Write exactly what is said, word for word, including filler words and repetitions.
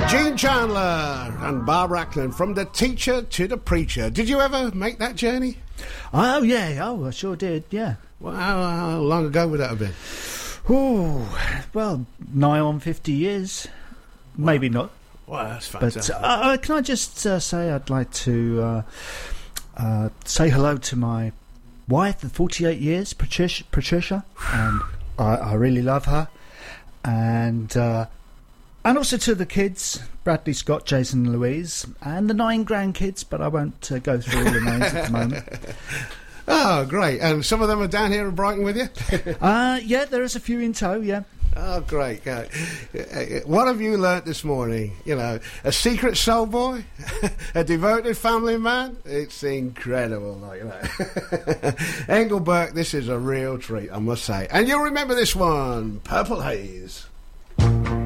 Gene Chandler and Barbara Acklin, from the teacher to the preacher. Did you ever make that journey? Oh, yeah. Oh, I sure did, yeah. Well, how, how long ago would that have been? Oh, well, nigh on fifty years. Wow. Maybe not. Well, that's fantastic. But uh, can I just uh, say I'd like to uh, uh, say hello to my wife of forty-eight years, Patricia, Patricia and I, I really love her. And... Uh, And also to the kids, Bradley, Scott, Jason and Louise, and the nine grandkids, but I won't uh, go through all the names at the moment. Oh, great. And some of them are down here in Brighton with you? uh, yeah, there is a few in tow, yeah. Oh, great. Uh, what have you learnt this morning? You know, a secret soul boy? A devoted family man? It's incredible, you know. Engelbert, this is a real treat, I must say. And you'll remember this one, Purple Haze.